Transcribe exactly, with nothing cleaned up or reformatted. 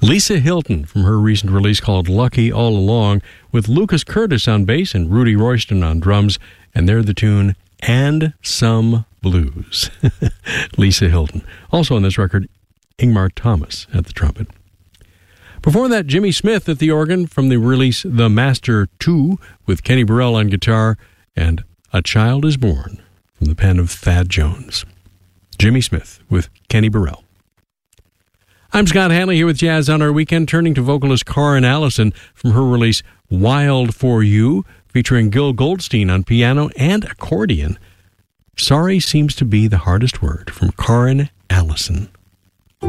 Lisa Hilton from her recent release called Lucky All Along, with Lucas Curtis on bass and Rudy Royston on drums, and they're the tune And Some Blues. Lisa Hilton. Also on this record, Ingmar Thomas at the trumpet. Before that, Jimmy Smith at the organ from the release The Master two, with Kenny Burrell on guitar, and A Child is Born from the pen of Thad Jones. Jimmy Smith with Kenny Burrell. I'm Scott Hanley here with Jazz on Our Weekend, turning to vocalist Karin Allison from her release Wild for You, featuring Gil Goldstein on piano and accordion. Sorry seems to be the hardest word, from Karin Allison.